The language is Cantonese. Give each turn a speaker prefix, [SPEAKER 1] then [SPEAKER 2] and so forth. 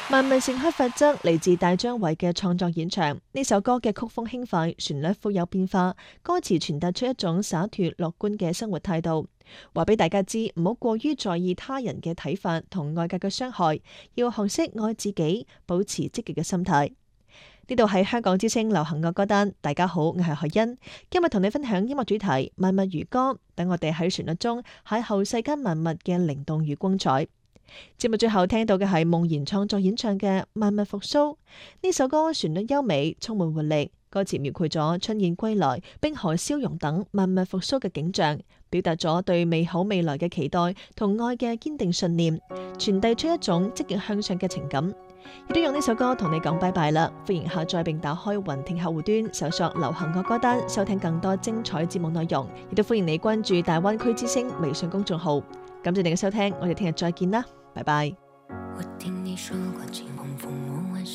[SPEAKER 1] 萬物盛開法則嚟自大張偉嘅創作演唱。呢首歌嘅曲風輕快，旋律富有變化，歌詞傳達出一種灑脫樂觀嘅生活態度，話俾大家知唔好過於在意他人嘅睇法同外界嘅傷害，要學識愛自己，保持積極嘅心態。呢度係香港之聲流行樂歌單，大家好，我係海欣，今日同你分享音樂主題萬物如歌，等我哋喺旋律中邂逅世間萬物嘅靈動與光彩。節目最後聽到嘅係夢然創作演唱嘅《萬物復甦》。呢首歌旋律優美，充滿活力，歌詞描繪咗春燕歸來、冰河消融等萬物復甦嘅景象，表達咗對美好未來嘅期待同愛嘅堅定信念，傳遞出一種積極向上嘅情感。亦都用呢首歌同你講拜拜啦！歡迎下載並打開雲聽客戶端，搜索流行樂歌單，收聽更多精彩節目內容。亦都歡迎你關注大灣區之聲微信公眾號。感謝你嘅收聽，我哋聽日再見啦，拜拜。
[SPEAKER 2] 我聽你說過